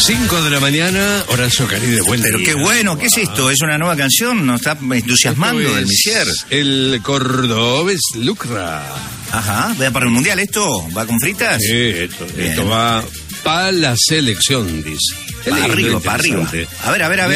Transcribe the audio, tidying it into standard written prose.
5 de la mañana, Horacio Caride, buen Pero día. qué bueno, ¿qué es esto? ¿Es una nueva canción? ¿Nos está entusiasmando Esto del es Misier? El cordobés Lucra. Ajá, ¿va para el Mundial esto? ¿Va con fritas? Sí, esto va para la selección, dice. Qué Para lindo, arriba, para arriba. interesante. A ver.